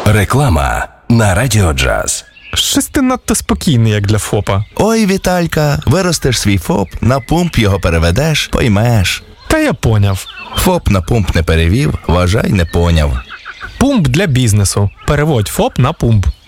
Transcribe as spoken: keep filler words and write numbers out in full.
Реклама на Радіо Джаз. Щось ти надто спокійний, як для ФОПа. Ой, Віталька, виростеш свій ФОП, на пумп його переведеш, поймеш. Та я поняв. ФОП на пумп не перевів, вважай, не поняв. Пумп для бізнесу. Переводь ФОП на пумп.